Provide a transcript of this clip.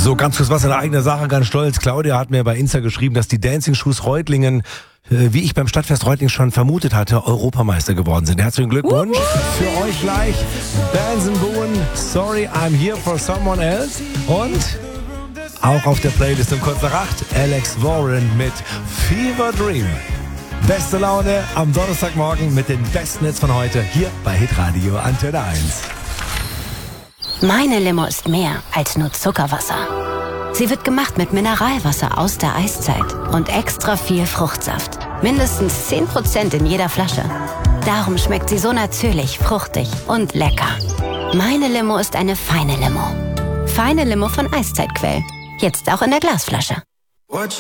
So, ganz kurz was in eigener Sache, ganz stolz. Claudia hat mir bei Insta geschrieben, dass die Dancing Shoes Reutlingen, wie ich beim Stadtfest Reutlingen schon vermutet hatte, Europameister geworden sind. Herzlichen Glückwunsch. Für euch gleich Benson Boone, Sorry I'm Here for Someone Else. Und auch auf der Playlist um kurz nach 8, Alex Warren mit Fever Dream. Beste Laune am Donnerstagmorgen mit den besten Hits von heute hier bei Hitradio Antenne 1. Meine Limo ist mehr als nur Zuckerwasser. Sie wird gemacht mit Mineralwasser aus der Eiszeit und extra viel Fruchtsaft. Mindestens 10% in jeder Flasche. Darum schmeckt sie so natürlich, fruchtig und lecker. Meine Limo ist eine feine Limo. Feine Limo von Eiszeitquell. Jetzt auch in der Glasflasche.